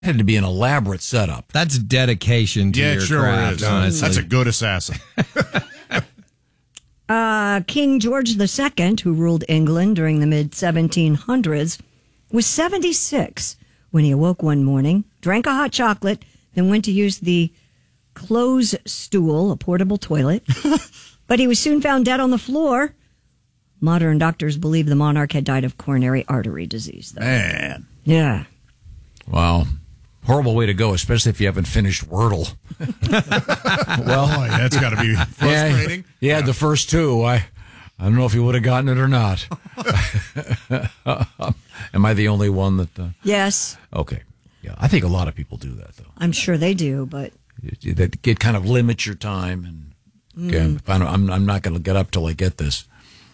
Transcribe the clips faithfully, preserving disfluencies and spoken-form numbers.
had to be an elaborate setup. That's dedication to yeah, your it sure craft, is. honestly. That's a good assassin. uh, King George the Second, who ruled England during the mid seventeen hundreds, was seventy-six when he awoke one morning, drank a hot chocolate, then went to use the clothes stool, a portable toilet. But he was soon found dead on the floor. Modern doctors believe the monarch had died of coronary artery disease, though. Man. Yeah. Wow. Horrible way to go, especially if you haven't finished Wordle. Well, oh, that's got to be frustrating. Yeah, yeah, the first two. I, I don't know if you would have gotten it or not. Am I the only one that... Uh, yes. Okay. Yeah, I think a lot of people do that, though. I'm sure they do, but... That it kind of limits your time. And again, Mm. if I don't, I'm, I'm not going to get up till I get this.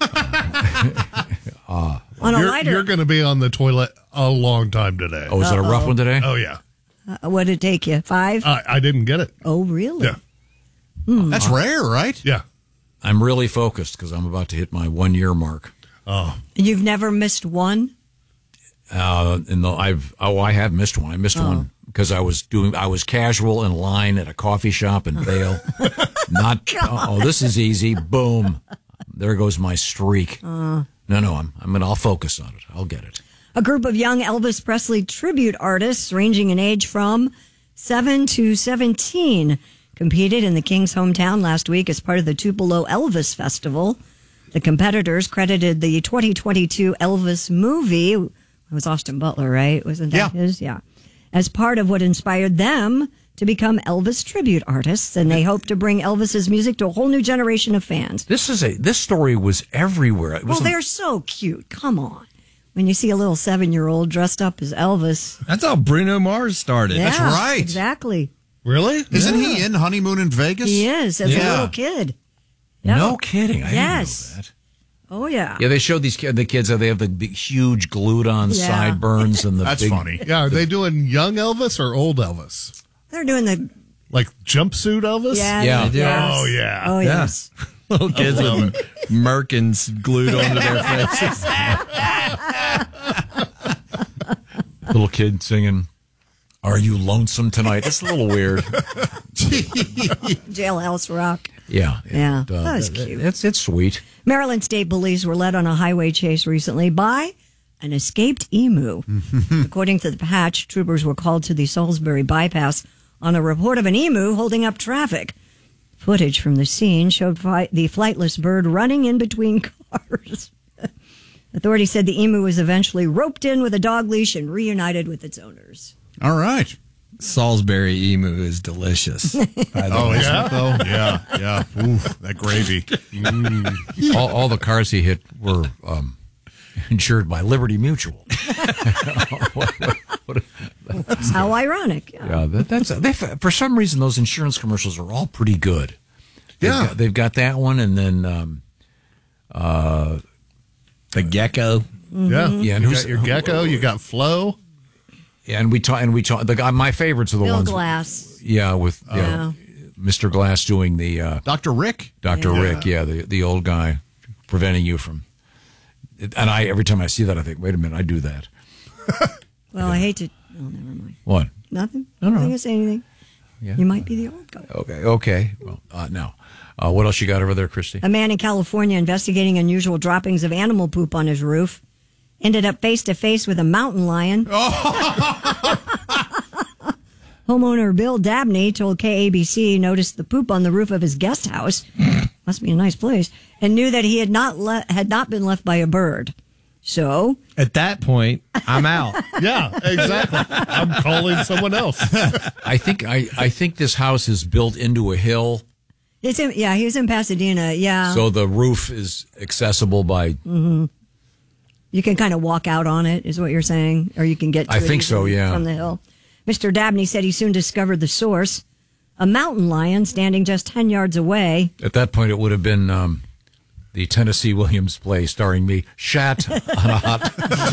uh, On a you're lighter... you're going to be on the toilet a long time today. Oh, is it a rough one today? Oh, yeah. Uh, what did it take you? Five? I, I didn't get it. Oh, really? Yeah. Hmm. That's rare, right? Yeah. I'm really focused because I'm about to hit my one-year mark. Oh. You've never missed one? Uh, and the, I've oh, I have missed one. I missed Oh. one because I was doing I was casual in line at a coffee shop in Vail. Not oh, this is easy. Boom, there goes my streak. Uh. No, no, I'm I'm gonna I'll focus on it. I'll get it. A group of young Elvis Presley tribute artists ranging in age from seven to seventeen competed in the King's hometown last week as part of the Tupelo Elvis Festival. The competitors credited the twenty twenty-two Elvis movie. It was Austin Butler, right? Wasn't that Yeah. his? Yeah. As part of what inspired them to become Elvis tribute artists, and they hope to bring Elvis's music to a whole new generation of fans. This is a this story was everywhere. It Well, was they're so cute. Come on. When you see a little seven-year-old dressed up as Elvis. That's how Bruno Mars started. Yeah, That's right. Exactly. Really? Isn't he in Honeymoon in Vegas? He is, as a Yeah. little kid. no kidding. I Yes. didn't know that. Oh, yeah. Yeah, they showed these ki- the kids how they have the big, huge glued on Yeah. sideburns and the That's big, funny. Yeah, are they doing young Elvis or old Elvis? They're doing the... Like jumpsuit Elvis? Yeah. Yeah. the- They do. yes. Oh, yeah. Oh, Yeah. yes. Little kids with merkins glued onto their faces. little kid singing, "Are you lonesome tonight?" That's a little weird. Jailhouse Rock. Yeah, Yeah. and, uh, That was th- cute. It's it's sweet. Maryland State Police were led on a highway chase recently by an escaped emu. According to the patch, troopers were called to the Salisbury bypass on a report of an emu holding up traffic. Footage from the scene showed fi- the flightless bird running in between cars. Authorities said the emu was eventually roped in with a dog leash and reunited with its owners. All right. Salisbury emu is delicious. By the Oh, way. is it though? Yeah, yeah. Ooh, that gravy. Mm. all, all the cars he hit were um, insured by Liberty Mutual. What- what- what- How ironic. Yeah. yeah, that, that's they. For some reason, those insurance commercials are all pretty good. They've Yeah. got, they've got that one, and then um, uh, The gecko. Yeah. Yeah, and you who's- got your gecko, you got Flo. yeah, and we talk and we talk. The guy, my favorites are the Bill ones. Glass. Yeah, with yeah, Yeah. Mister Glass doing the uh, Doctor Rick? Doctor Yeah. Rick, yeah, the the old guy preventing you from. And I every time I see that, I think, wait a minute, I do that. Well, I hate to... Oh, never mind. What? Nothing? No, no. I'm not going to say anything. Yeah. You might be the old guy. Okay, okay. Well, uh, now, uh, what else you got over there, Christy? A man in California investigating unusual droppings of animal poop on his roof ended up face to face with a mountain lion. Homeowner Bill Dabney told K A B C he noticed the poop on the roof of his guest house. Must be a nice place, and knew that he had not le- had not been left by a bird. So At that point, I'm out. Yeah, exactly. I'm calling someone else. I think I, I think this house is built into a hill, it's in, yeah, he was in Pasadena. Yeah, so the roof is accessible by. hmm you can kind of walk out on it, is what you're saying, or you can get. To I it think so, easily yeah. from the hill. Mister Dabney said he soon discovered the source: a mountain lion standing just ten yards away. At that point, it would have been um, the Tennessee Williams play starring me, shat on a hot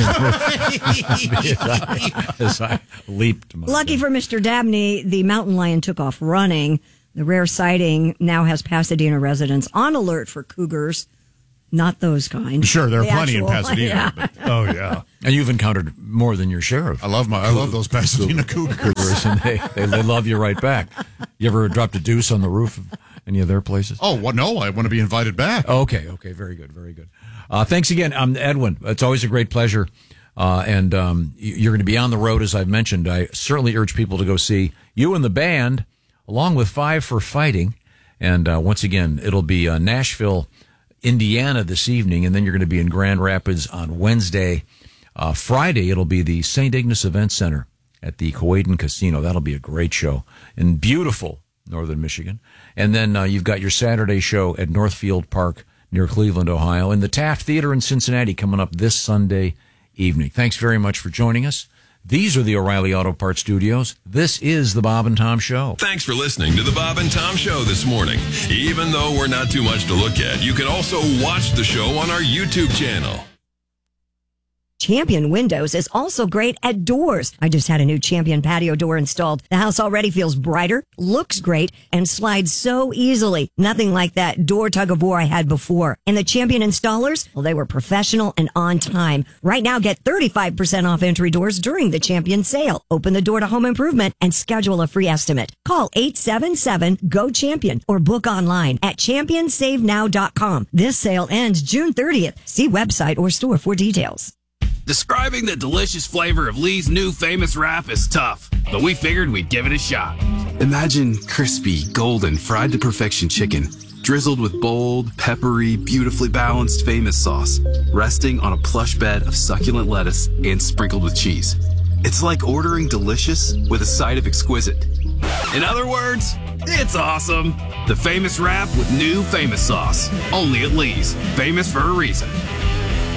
tin roof as I leaped. My Lucky for Mister Dabney, the mountain lion took off running. The rare sighting now has Pasadena residents on alert for cougars. Not those kind. Sure, there are The plenty actual- in Pasadena. yeah. but- oh yeah, And you've encountered more than your share of I love my I love those Pasadena Cougars. cougars, and they, they, they love you right back. You ever dropped a deuce on the roof of any of their places? Oh well, no, I want to be invited back. Okay, okay, very good, very good. Uh, thanks again, um, Edwin. It's always a great pleasure. Uh, and um, you- you're going to be on the road, as I've mentioned. I certainly urge people to go see you and the band, along with Five for Fighting. And uh, once again, it'll be uh, Nashville, Indiana this evening, and then you're going to be in Grand Rapids on Wednesday. Uh, Friday, it'll be the Saint Ignace Event Center at the Cowayden Casino. That'll be a great show in beautiful northern Michigan. And then uh, you've got your Saturday show at Northfield Park near Cleveland, Ohio, and the Taft Theater in Cincinnati coming up this Sunday evening. Thanks very much for joining us. These are the O'Reilly Auto Parts Studios. This is the Bob and Tom Show. Thanks for listening to the Bob and Tom Show this morning. Even though we're not too much to look at, you can also watch the show on our YouTube channel. Champion Windows is also great at doors. I just had a new Champion patio door installed. The house already feels brighter, looks great, and slides so easily. Nothing like that door tug of war I had before. And the Champion installers, well, they were professional and on time. Right now, get thirty-five percent off entry doors during the Champion sale. Open the door to home improvement and schedule a free estimate. Call eight seven seven, G O CHAMPION or book online at champion save now dot com. This sale ends June thirtieth. See website or store for details. Describing the delicious flavor of Lee's new famous wrap is tough, but we figured we'd give it a shot. Imagine crispy, golden, fried to perfection chicken, drizzled with bold, peppery, beautifully balanced famous sauce, resting on a plush bed of succulent lettuce and sprinkled with cheese. It's like ordering delicious with a side of exquisite. In other words, it's awesome. The famous wrap with new famous sauce. Only at Lee's. Famous for a reason.